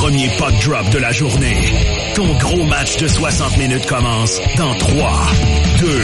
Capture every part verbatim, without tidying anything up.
premier puck drop de la journée. Ton gros match de soixante minutes commence dans trois, deux,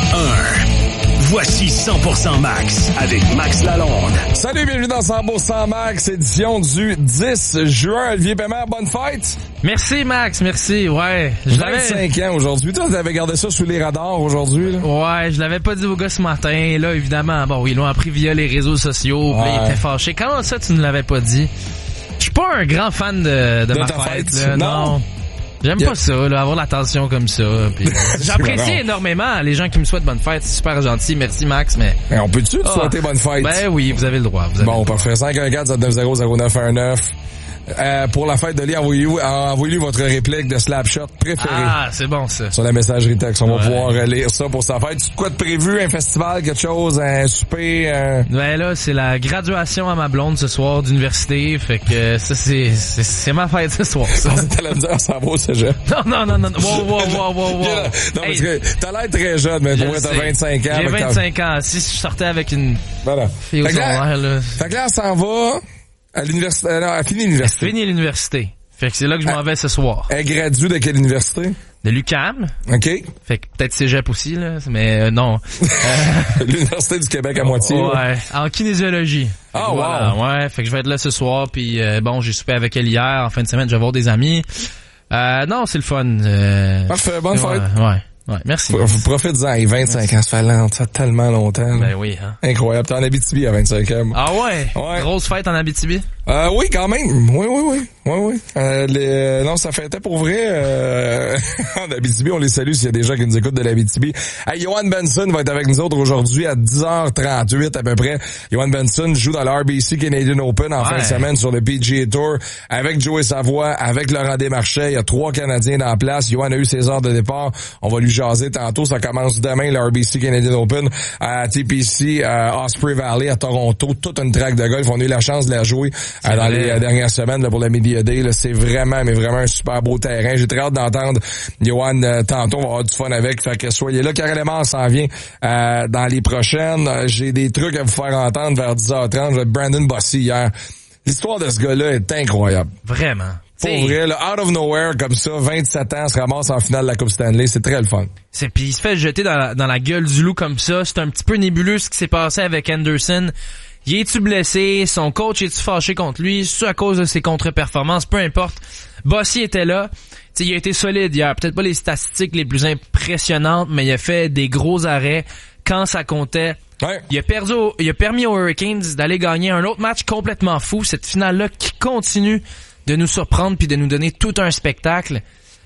un. Voici cent pour cent Max avec Max Lalonde. Salut, bienvenue dans cent pour cent Max, édition du dix juin. Olivier Paiement, bonne fête! Merci Max, merci, ouais. Je vingt-cinq ans aujourd'hui. Toi, t'avais gardé ça sous les radars aujourd'hui, là? Ouais, je l'avais pas dit au gars ce matin. Là, évidemment, bon, ils l'ont appris via les réseaux sociaux. Ouais. Puis là, il était fâché. Comment ça, tu ne l'avais pas dit? Je suis pas un grand fan de, de, De ma ta fête, fête? là. Non. Non. J'aime Yeah. pas ça, là, avoir l'attention comme ça. Puis, j'apprécie énormément les gens qui me souhaitent bonne fête. C'est super gentil. Merci Max, mais... Mais on peut-tu te Ah. souhaiter bonne fête? Ben oui, vous avez le droit. Vous avez Bon, le droit. parfait. cinq un quatre sept neuf zéro zéro neuf un neuf. Euh, pour la fête de Lee, envoyez-nous, envoyez-nous votre réplique de Slapshot préférée. Ah, c'est bon ça. Sur la messagerie texte. On va Ouais. pouvoir lire ça pour sa fête. Tu quoi de prévu? Un festival, quelque chose, un souper? Un... Ben là, c'est la graduation à ma blonde ce soir d'université. Fait que euh, ça, c'est, c'est, c'est ma fête ce soir, ça. T'allais me dire, ça va au cégep. Non, non, non, non. Wow, wow, wow, wow, wow. Non, Hey, parce que t'as l'air très jeune, mais je pour vrai, le t'as sais. vingt-cinq ans. J'ai fait que t'as- vingt-cinq ans. Si je sortais avec une Voilà. fille au Fait que là- secondaire, là, Fait que là, on s'en va à l'université. euh, Non, à fini l'université. fini l'université. Fait que c'est là que je m'en vais ce soir. Elle gradue de quelle université? De l'U Q A M. OK. Fait que peut-être cégep aussi, là. Mais euh, non. L'Université du Québec à moitié. là. Ouais. En kinésiologie. Ah, Fait que wow. voilà, ouais. Fait que je vais être là ce soir. Puis euh, bon, j'ai soupé avec elle hier. En fin de semaine, je vais voir des amis. Euh, non, c'est le fun. Euh, Parfait, bonne ouais, fête. Ouais. Ouais. Merci. Pro- Profite-en, il vingt-cinq ans, ça fait longtemps, ça fait tellement longtemps. Ben oui, hein. Incroyable. T'es en Abitibi à vingt-cinq ans. Ah ouais? Ouais. Grosse fête en Abitibi? Euh, oui, quand même. Oui, oui, oui. Oui, oui. Euh, les, euh, non, ça fêtait pour vrai. Euh, en Abitibi, on les salue s'il y a des gens qui nous écoutent de l'Abitibi. Hey, Johan Benson va être avec nous autres aujourd'hui à dix heures trente-huit à peu près. Johan Benson joue dans le R B C Canadian Open en Ouais. fin de semaine sur le P G A Tour avec Joey Savoie, avec Laurent Desmarchais. Il y a trois Canadiens dans la place. Johan a eu ses heures de départ. On va lui jaser tantôt. Ça commence demain, le R B C Canadian Open à T P C, à Osprey Valley, à Toronto. Toute une track de golf. On a eu la chance de la jouer euh, dans vrai. les euh, dernières semaines là, pour la Media Day. Là. C'est vraiment, mais vraiment un super beau terrain. J'ai très hâte d'entendre Johan euh, tantôt. On va avoir du fun avec. Fait que soyez là. Carrément, on s'en vient euh, dans les prochaines. Euh, J'ai des trucs à vous faire entendre vers dix heures trente. J'ai Brandon Bossy hier. L'histoire de ce gars-là est incroyable. Vraiment. Pour T'sais, vrai, là, out of nowhere, comme ça, vingt-sept ans, se ramasse en finale de la Coupe Stanley. C'est très le fun. C'est puis il se fait jeter dans la, dans la gueule du loup comme ça. C'est un petit peu nébuleux ce qui s'est passé avec Anderson. Y est-tu blessé? Son coach est-tu fâché contre lui? C'est à cause de ses contre-performances? Peu importe. Bossy était là. T'sais, il a été solide hier. Peut-être pas les statistiques les plus impressionnantes, mais il a fait des gros arrêts quand ça comptait. Ouais. Il a perdu, au- il a permis aux Hurricanes d'aller gagner un autre match complètement fou. Cette finale-là qui continue de nous surprendre puis de nous donner tout un spectacle.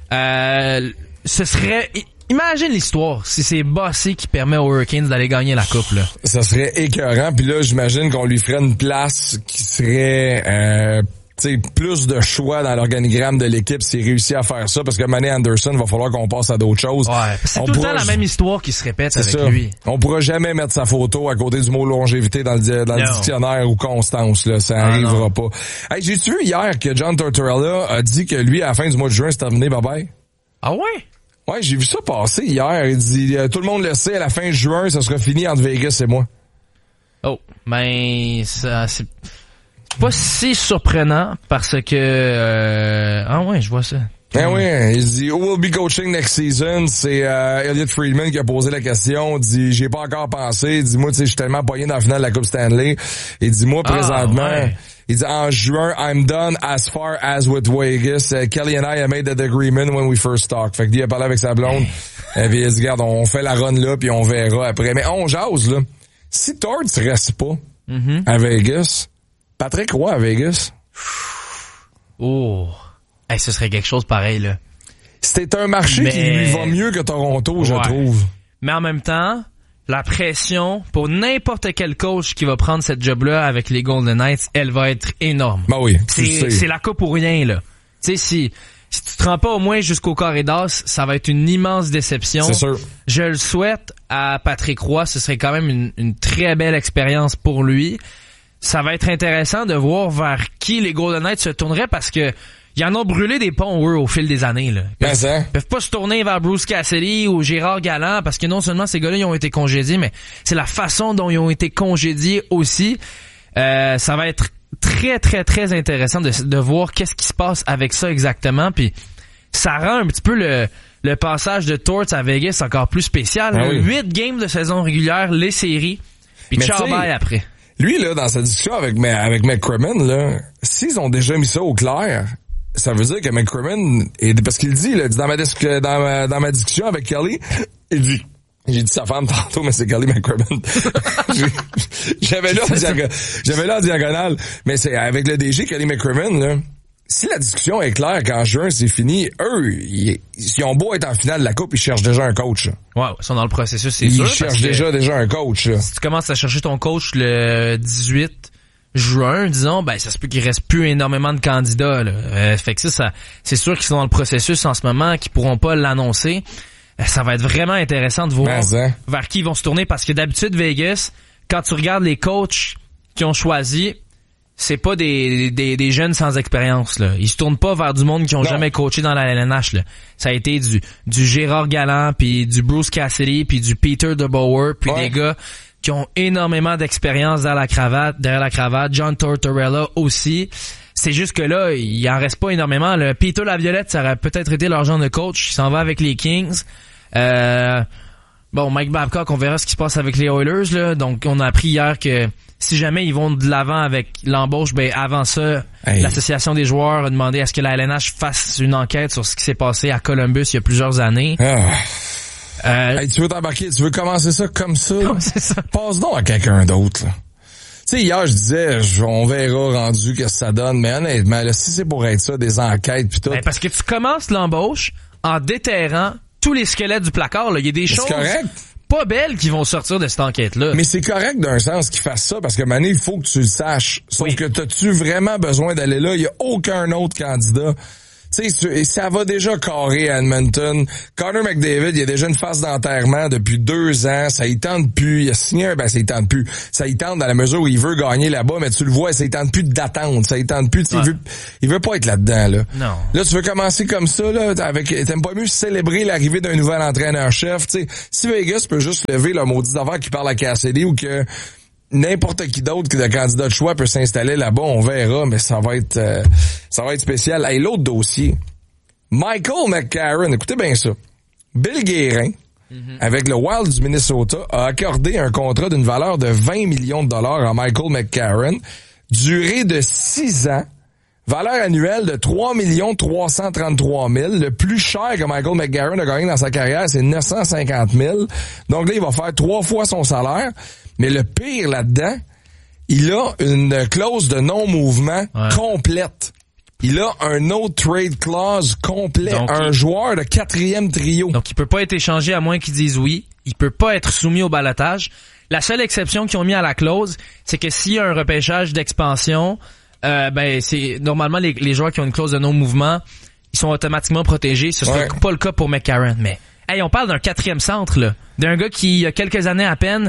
Euh, ce serait... i- Imagine l'histoire si c'est Bossy qui permet aux Hurricanes d'aller gagner la coupe, là. Ça serait écœurant. Puis là, j'imagine qu'on lui ferait une place qui serait... Euh, tu sais, plus de choix dans l'organigramme de l'équipe s'il réussit à faire ça, parce que Manny Anderson, va falloir qu'on passe à d'autres choses. Ouais, c'est On tout le pourra- temps la même histoire qui se répète C'est avec ça. lui. On pourra jamais mettre sa photo à côté du mot longévité dans le, di- dans le Non. dictionnaire ou constance, là. Ça Ah, arrivera non. pas. Hey, j'ai-tu vu hier que John Tortorella a dit que lui, à la fin du mois de juin, c'est terminé, bye-bye? Ah ouais? Ouais, j'ai vu ça passer hier. Il dit, euh, tout le monde le sait, à la fin juin, ça sera fini entre Vegas et moi. Oh, ben ça c'est c'est pas si surprenant parce que euh... ah ouais, je vois ça. Ben oui, il dit Who will be coaching next season? C'est euh, Elliot Friedman qui a posé la question. Il dit j'ai pas encore pensé. Il dit moi tu sais je suis tellement pogné dans la finale de la Coupe Stanley. Il dit moi Ah, présentement. ouais. Il dit en juin I'm done as far as with Vegas. Uh, Kelly and I have made that agreement when we first talked. Fait que il a parlé avec sa blonde. Et puis il dit regarde on fait la run là puis on verra après. Mais on jase là. Si Torts reste pas Mm-hmm. à Vegas, Patrick Roy à Vegas. Oh. Hey, ce serait quelque chose pareil là. C'était un marché Mais- qui lui va mieux que Toronto, je Ouais. trouve. Mais en même temps, la pression pour n'importe quel coach qui va prendre cette job-là avec les Golden Knights, elle va être énorme. Ben oui, tu le C'est, sais. c'est la coupe ou rien, là. Tu sais, si, si tu te rends pas au moins jusqu'au carré d'as, ça va être une immense déception. C'est sûr. Je le souhaite à Patrick Roy. Ce serait quand même une, une très belle expérience pour lui. Ça va être intéressant de voir vers qui les Golden Knights se tourneraient parce que ils en ont brûlé des ponts, eux, au fil des années, là. Ils Ben ça. Ils peuvent pas se tourner vers Bruce Cassidy ou Gérard Galland parce que non seulement ces gars-là ils ont été congédiés, mais c'est la façon dont ils ont été congédiés aussi. Euh, ça va être très, très, très intéressant de, de voir qu'est-ce qui se passe avec ça exactement. Puis ça rend un petit peu le, le passage de Torts à Vegas encore plus spécial. Ah oui. Huit games de saison régulière, les séries, puis ciao bye après. Lui, là, dans sa discussion avec, avec McCrimmon, là, s'ils ont déjà mis ça au clair, ça veut dire que McCrimmon, est, parce qu'il dit, là, dans ma, dans ma, dans ma discussion avec Kelly, il dit, j'ai dit sa femme tantôt, mais c'est Kelly McCrimmon. j'avais là en diagonale, j'avais là en diagonale, mais c'est avec le D G Kelly McCrimmon, là. Si la discussion est claire qu'en juin c'est fini, eux, ils, ils ont beau être en finale de la coupe, ils cherchent déjà un coach. Ouais, ils sont dans le processus, c'est ils sûr. Ils cherchent déjà déjà un coach. Là. Si tu commences à chercher ton coach le dix-huit juin, disons, ben ça se peut qu'il reste plus énormément de candidats. Là. Euh, fait que ça, ça, c'est sûr qu'ils sont dans le processus en ce moment, qu'ils pourront pas l'annoncer. Ça va être vraiment intéressant de voir hein? vers qui ils vont se tourner, parce que d'habitude Vegas, quand tu regardes les coachs qui ont choisi, c'est pas des, des, des jeunes sans expérience, là. Ils se tournent pas vers du monde qui ont non. jamais coaché dans la L N H, là. Ça a été du, du Gérard Galland, puis du Bruce Cassidy, puis du Peter DeBoer, puis ouais. des gars qui ont énormément d'expérience derrière la cravate, derrière la cravate. John Tortorella aussi. C'est juste que là, il en reste pas énormément. Le Peter Laviolette, ça aurait peut-être été leur genre de coach. Il s'en va avec les Kings. Euh, bon, Mike Babcock, on verra ce qui se passe avec les Oilers, là. Donc, on a appris hier que si jamais ils vont de l'avant avec l'embauche, ben avant ça, hey. l'association des joueurs a demandé à ce que la L N H fasse une enquête sur ce qui s'est passé à Columbus il y a plusieurs années. Ah. Euh, hey, tu veux t'embarquer, tu veux commencer ça comme ça? Non, c'est ça. Passe donc à quelqu'un d'autre, là. Tu sais, hier, je disais, je, on verra rendu que ça donne, mais honnêtement, là, si c'est pour être ça, des enquêtes pis tout. Ben parce que tu commences l'embauche en déterrant tous les squelettes du placard, là. Il y a des choses correct. pas belles qui vont sortir de cette enquête-là. Mais c'est correct d'un sens qu'ils fassent ça, parce que Mané, il faut que tu le saches. Sauf oui. que t'as-tu vraiment besoin d'aller là? Il y a aucun autre candidat. Tu sais, ça va déjà carrer à Edmonton. Connor McDavid, il a déjà une phase d'enterrement depuis deux ans. Ça y tente plus. Il a signé un, ben ça y tente plus. Ça y tente dans la mesure où il veut gagner là-bas, mais tu le vois, ça y tente plus d'attendre. Ça y tente plus. Ouais. Il veut, il veut pas être là-dedans, là. Non. Là, tu veux commencer comme ça, là, avec, t'aimes pas mieux célébrer l'arrivée d'un nouvel entraîneur-chef, tu sais. Si Vegas peut juste lever le maudit affaire qui parle à Cassidy ou que n'importe qui d'autre que le candidat de choix peut s'installer là-bas, on verra, mais ça va être euh, ça va être spécial. Hey, l'autre dossier, Michael McCarron, écoutez bien ça. Bill Guérin, mm-hmm. avec le Wild du Minnesota, a accordé un contrat d'une valeur de vingt millions de dollars à Michael McCarron, durée de six ans, valeur annuelle de trois millions trois cent trente-trois mille. Le plus cher que Michael McCarron a gagné dans sa carrière, c'est neuf cent cinquante mille. Donc là, il va faire trois fois son salaire. Mais le pire là-dedans, il a une clause de non-mouvement ouais. complète. Il a un no trade clause complet. Donc, un il... joueur de quatrième trio. Donc, il peut pas être échangé à moins qu'ils disent oui. Il peut pas être soumis au ballottage. La seule exception qu'ils ont mis à la clause, c'est que s'il y a un repêchage d'expansion, euh, ben, c'est, normalement, les, les joueurs qui ont une clause de non-mouvement, ils sont automatiquement protégés. Ce serait ouais. pas le cas pour McCarron. Mais, hey, on parle d'un quatrième centre, là. D'un gars qui, il y a quelques années à peine,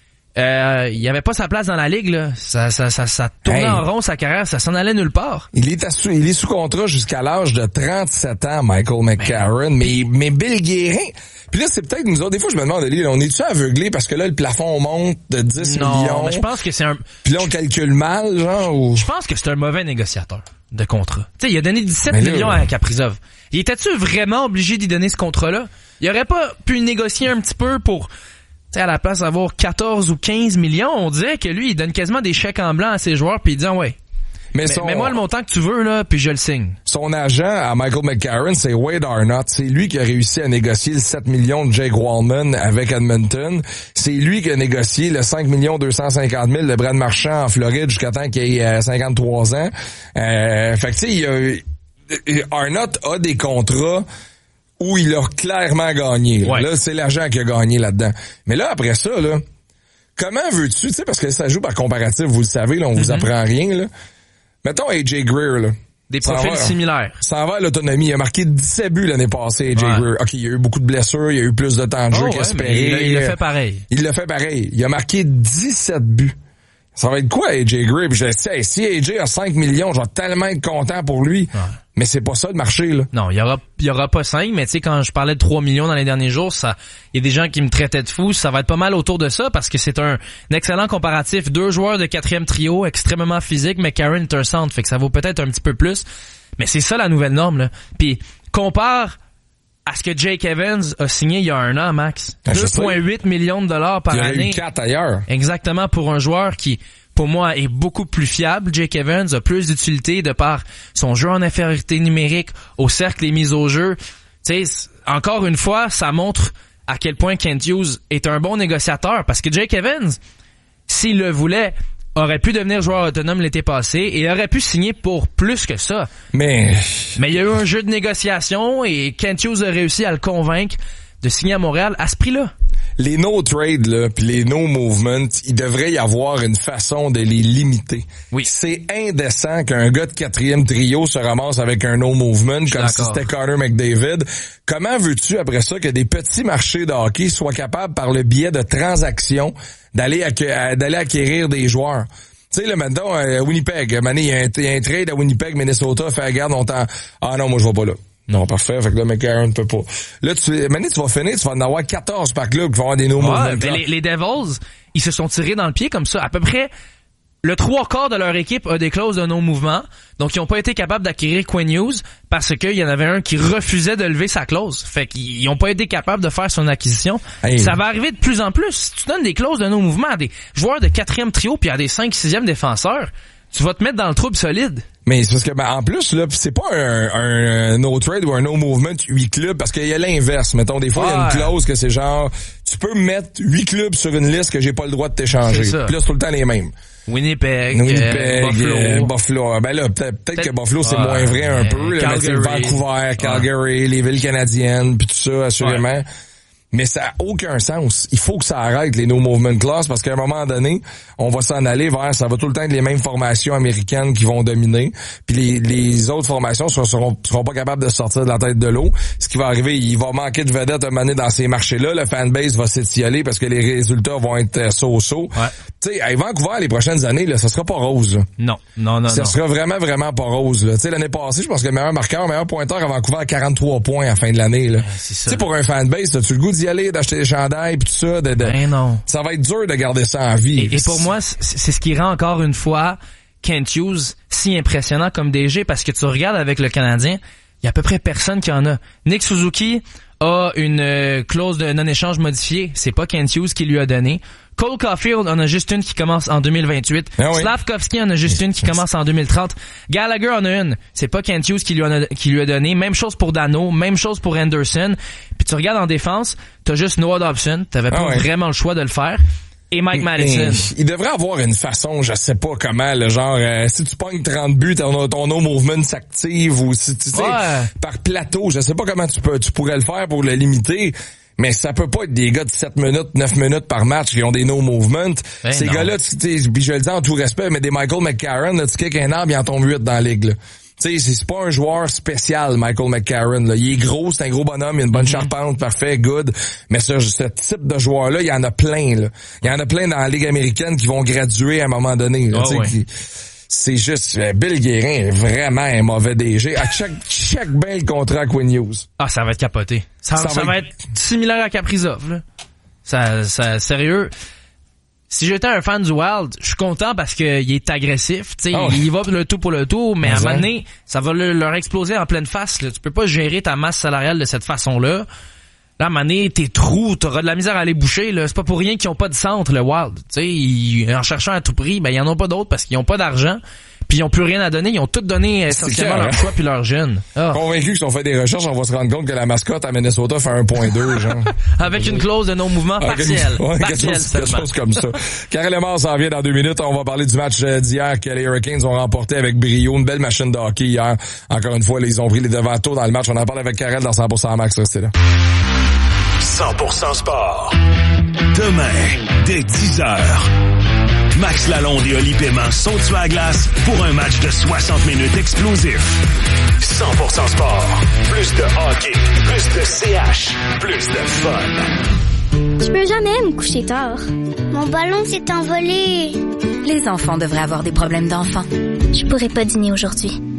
Euh, il avait pas sa place dans la ligue, là. Ça, ça, ça, ça tournait hey. en rond sa carrière, ça s'en allait nulle part. Il est, sous, il est sous contrat jusqu'à l'âge de trente-sept ans, Michael McCarron, mais, mais Bill Guérin. Puis là, c'est peut-être nous autres. Des fois, je me demande, on est-tu aveuglés parce que là, le plafond monte de dix non, millions. Mais je pense que c'est un. Puis là, on calcule mal, genre. Ou... Je pense que c'est un mauvais négociateur de contrat. Tu sais, il a donné dix-sept millions à Kaprizov. Il était-tu vraiment obligé d'y donner ce contrat-là? Il aurait pas pu négocier un petit peu pour. T'sais, à la place d'avoir quatorze ou quinze millions, on dirait que lui, il donne quasiment des chèques en blanc à ses joueurs puis il dit, ah ouais. Mais, mais son, mets-moi le montant que tu veux, là, puis je le signe. Son agent à Michael McCarron, c'est Wade Arnott. C'est lui qui a réussi à négocier le sept millions de Jake Wallman avec Edmonton. C'est lui qui a négocié le cinq millions deux cent cinquante mille de Brad Marchand en Floride jusqu'à temps qu'il ait cinquante-trois ans. Euh, fait que tu sais, il a, Arnott a des contrats où il a clairement gagné. Ouais. Là, c'est l'argent qui a gagné là-dedans. Mais là, après ça, là, comment veux-tu, tu sais, parce que ça joue par comparatif, vous le savez, là, on mm-hmm. vous apprend rien, là. Mettons A J Greer, là. Des profils va, similaires. Ça va à l'autonomie. Il a marqué dix-sept buts l'année passée, A J ouais. Greer. OK, il y a eu beaucoup de blessures, il y a eu plus de temps de jeu oh, qu'espéré. Ouais, il l'a fait pareil. Il l'a fait pareil. Il a marqué dix-sept buts. Ça va être quoi, A J Greer? Puis je sais, si A J a cinq millions, je vais tellement être content pour lui. Ouais. Mais c'est pas ça le marché, là. Non, il y aura, il y aura pas cinq, mais tu sais, quand je parlais de trois millions dans les derniers jours, ça, il y a des gens qui me traitaient de fou. Ça va être pas mal autour de ça parce que c'est un, un excellent comparatif. Deux joueurs de quatrième trio, extrêmement physique, mais Karen est un centre. Fait que ça vaut peut-être un petit peu plus. Mais c'est ça la nouvelle norme, là. Puis, compare à ce que Jake Evans a signé il y a un an, Max. Ah, deux virgule huit millions de dollars par il y a année. eu quatre ailleurs. Exactement, pour un joueur qui, pour moi, est beaucoup plus fiable. Jake Evans a plus d'utilité de par son jeu en infériorité numérique, au cercle et mises au jeu. Tu sais, encore une fois, ça montre à quel point Kent Hughes est un bon négociateur. Parce que Jake Evans, s'il le voulait, aurait pu devenir joueur autonome l'été passé et aurait pu signer pour plus que ça. Mais... Mais il y a eu un jeu de négociation et Kent Hughes a réussi à le convaincre de signer à Montréal à ce prix-là. Les no-trade, là, pis les no-movement, il devrait y avoir une façon de les limiter. Oui. C'est indécent qu'un gars de quatrième trio se ramasse avec un no-movement comme d'accord. si c'était Connor McDavid. Comment veux-tu, après ça, que des petits marchés de hockey soient capables, par le biais de transactions, d'aller acqu- d'aller acquérir des joueurs? Tu sais, là, maintenant, à Winnipeg, il y a un, y a un trade à Winnipeg, Minnesota, fait regarde, on t'en... Ah non, moi, je vais pas là. Non, parfait. Fait que là, McCarron ne peut pas. Là, tu, maintenant, tu vas finir, tu vas en avoir quatorze par club qui vont avoir des no movement. Ouais, ben les, les Devils, ils se sont tirés dans le pied comme ça. À peu près, le trois quarts de leur équipe a des clauses de non-mouvement. Donc, ils n'ont pas été capables d'acquérir Quinn Hughes parce qu'il y en avait un qui refusait de lever sa clause. Fait qu'ils n'ont pas été capables de faire son acquisition. Hey. Ça va arriver de plus en plus. Si tu donnes des clauses de non-mouvement à des joueurs de quatrième trio puis à des cinq sixième défenseurs, tu vas te mettre dans le trouble solide. Mais c'est parce que, ben, en plus, là, c'est pas un, un, un no-trade ou un no-movement huit clubs, parce qu'il y a l'inverse. Mettons, des fois, il ouais. y a une clause que c'est genre, tu peux mettre huit clubs sur une liste que j'ai pas le droit de t'échanger. Puis là, c'est tout le temps les mêmes. Winnipeg, Winnipeg, euh, Buffalo. Euh, Buffalo. Ben là, peut-être, peut-être que Buffalo, c'est ouais, moins vrai un peu. Là, mais c'est Vancouver, Calgary, ouais. les villes canadiennes, puis tout ça, assurément. Ouais. Mais ça a aucun sens. Il faut que ça arrête, les no-movement clauses, parce qu'à un moment donné, on va s'en aller vers, ça va tout le temps être les mêmes formations américaines qui vont dominer, puis les, les autres formations seront, seront pas capables de sortir de la tête de l'eau. Ce qui va arriver, il va manquer de vedettes à un moment donné dans ces marchés-là, le fanbase va s'étioler parce que les résultats vont être so-so. Ouais. Tu sais, à Vancouver, les prochaines années, là, ça sera pas rose. Là. Non, non, non, ça non. Ça sera vraiment, vraiment pas rose. Tu sais, l'année passée, je pense que le meilleur marqueur, le meilleur pointeur à Vancouver à quarante-trois points à la fin de l'année. Là. Tu sais, pour un fanbase, as-tu le goût d'y aller, d'acheter des chandails pis tout ça? De, de... Ben non. Ça va être dur de garder ça en vie. Et, et pour moi, c'est, c'est ce qui rend encore une fois Kent Hughes si impressionnant comme D G, parce que tu regardes avec le Canadien, il y a à peu près personne qui en a. Nick Suzuki a une euh, clause de non-échange modifiée. C'est pas Kent Hughes qui lui a donné. Cole Caulfield en a juste une qui commence en deux mille vingt-huit. Ah oui. Slavkovski en a juste une qui commence en deux mille trente. Gallagher en a une. C'est pas Kent Hughes qui lui, en a, qui lui a donné. Même chose pour Dano. Même chose pour Anderson. Puis tu regardes en défense, t'as juste Noah Dobson. T'avais pas ah oui. vraiment le choix de le faire. Et Mike Madison. Et, il devrait avoir une façon, je sais pas comment, le genre, euh, si tu pognes trente buts, ton, ton no movement s'active, ou si tu sais, ouais. par plateau, je sais pas comment tu peux, tu pourrais le faire pour le limiter. Mais ça peut pas être des gars de sept minutes, neuf minutes par match qui ont des no-movement. Ben Ces non. gars-là, tu sais, puis je le dis en tout respect, mais des Michael McCarron, là, tu kicks un arbre, il en tombe huit dans la ligue, là. Tu sais, c'est pas un joueur spécial, Michael McCarron, là. Il est gros, c'est un gros bonhomme, il a une bonne mm-hmm. charpente, parfait, good. Mais ce, ce type de joueur-là, il y en a plein, là. Il y en a plein dans la Ligue américaine qui vont graduer à un moment donné, là, oh, ouais. qui, c'est juste, Bill Guérin est vraiment un mauvais D G. À chaque, chaque bien le contrat à Quinn Hughes. Ah, ça va être capoté. Ça, ça, ça va, va être... être similaire à Kaprizov, là. Ça, ça, sérieux. Si j'étais un fan du Wild, je suis content parce qu'il est agressif, tu sais, oh. il va le tout pour le tout, mais, mais à un moment donné, ça va le, leur exploser en pleine face, là. Tu peux pas gérer ta masse salariale de cette façon-là. Là, à un moment donné, tes trous, t'auras de la misère à les boucher, là. C'est pas pour rien qu'ils ont pas de centre, le Wild. Tu sais, ils, en cherchant à tout prix, ben, ils en ont pas d'autres parce qu'ils ont pas d'argent. Puis ils ont plus rien à donner, ils ont tout donné essentiellement leur hein? choix puis leur jeune. Oh. Convaincu que si on fait des recherches, on va se rendre compte que la mascotte à Minnesota fait un virgule deux, genre. Avec une clause de non-mouvement partiel. Ouais, partiel quelque, chose, quelque chose comme ça. Karel Emard s'en vient dans deux minutes. On va parler du match d'hier que les Hurricanes ont remporté avec brio. Une belle machine de hockey hier. Encore une fois, là, ils ont pris les devants tôt dans le match. On en parle avec Karel dans cent pour cent Max. Restez là. cent pour cent Sport. Demain, dès dix heures. Max Lalonde et Oli Paiement sont sur la glace pour un match de soixante minutes explosif. cent pour cent Sport. Plus de hockey, plus de C H, plus de fun. Je peux jamais me coucher tard. Mon ballon s'est envolé. Les enfants devraient avoir des problèmes d'enfants. Je pourrais pas dîner aujourd'hui.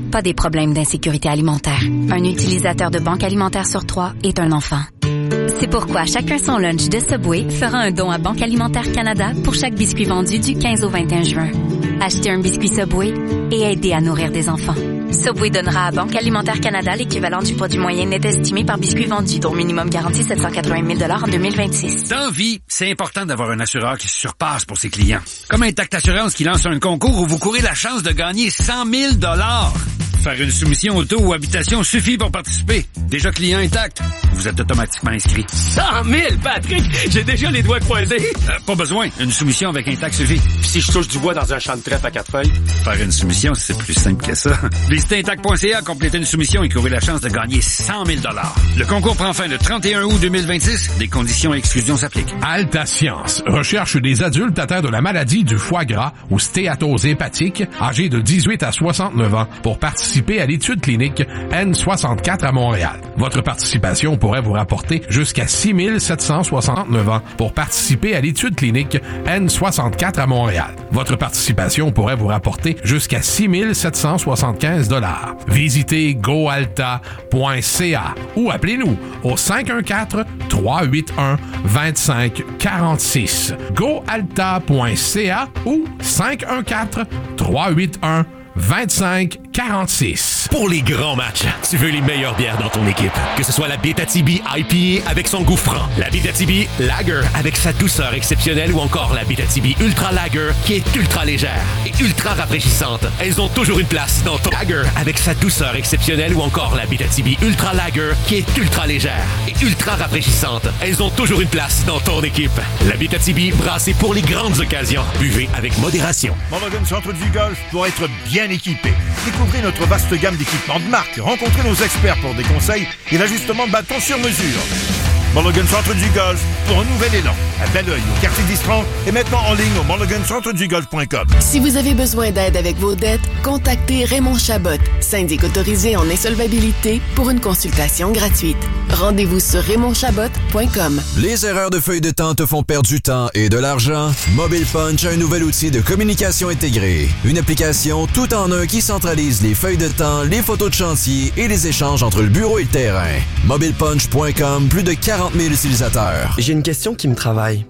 pas des problèmes d'insécurité alimentaire. Un utilisateur de Banque Alimentaire sur trois est un enfant. C'est pourquoi chacun son lunch de Subway fera un don à Banque Alimentaire Canada pour chaque biscuit vendu du quinze au vingt et un juin. Achetez un biscuit Subway et aidez à nourrir des enfants. Subway donnera à Banque Alimentaire Canada l'équivalent du produit moyen net estimé par biscuit vendu, dont minimum garanti sept cent quatre-vingt mille dollars en deux mille vingt-six. Dans vie, c'est important d'avoir un assureur qui se surpasse pour ses clients. Comme Intact Assurance qui lance un concours où vous courez la chance de gagner cent mille dollars. Faire une soumission auto ou habitation suffit pour participer. Déjà client Intact, vous êtes automatiquement inscrit. cent mille, Patrick! J'ai déjà les doigts croisés. Euh, pas besoin. Une soumission avec Intact suffit. Puis si je touche du bois dans un champ de trèfle à quatre feuilles? Faire une soumission, c'est plus simple que ça. Visitez intact point c a, complétez une soumission et courez la chance de gagner cent mille dollars. Le concours prend fin le trente et un août deux mille vingt-six. Des conditions et exclusions s'appliquent. Alta Science recherche des adultes atteints de la maladie du foie gras ou stéatose hépatique, âgés de dix-huit à soixante-neuf ans, pour participer à l'étude clinique N soixante-quatre à Montréal. Votre participation pourrait vous rapporter jusqu'à six mille sept cent soixante-neuf ans pour participer à l'étude clinique N soixante-quatre à Montréal. Votre participation pourrait vous rapporter jusqu'à six mille sept cent soixante-quinze dollars. Visitez goalta point c a ou appelez-nous au cinq un quatre, trois huit un, deux cinq quatre six. goalta point c a ou cinq un quatre, trois huit un, vingt-cinq quarante-six. Pour les grands matchs, tu veux les meilleures bières dans ton équipe. Que ce soit la Abitibi I P A avec son goût franc, la Abitibi Lager avec sa douceur exceptionnelle ou encore la Abitibi Ultra Lager qui est ultra légère et ultra rafraîchissante. Elles ont toujours une place dans ton Lager avec sa douceur exceptionnelle ou encore la Abitibi Ultra Lager qui est ultra légère et ultra rafraîchissante. Elles ont toujours une place dans ton équipe. La Abitibi brassée pour les grandes occasions. Buvez avec modération. Mulligan Centre du Golf pour être bien équipé. Découvrez notre vaste gamme d'équipements de marque. Rencontrez nos experts pour des conseils et l'ajustement de bâton sur mesure. Mulligan Centre du Golf pour un nouvel élan. À Belleuil, au quartier d'Istran et maintenant en ligne au mulligan centre du golf point com. Si vous avez besoin d'aide avec vos dettes, contactez Raymond Chabot, syndic autorisé en insolvabilité, pour une consultation gratuite. Rendez-vous sur raymond chabot point com. Les erreurs de feuille de temps te font perdre du temps et de l'argent? Mobile Punch a un nouvel outil de communication intégrée. Une application tout en un qui centralise les feuilles de temps, les photos de chantier et les échanges entre le bureau et le terrain. mobile punch point com, plus de quarante mille utilisateurs. J'ai une question qui me travaille.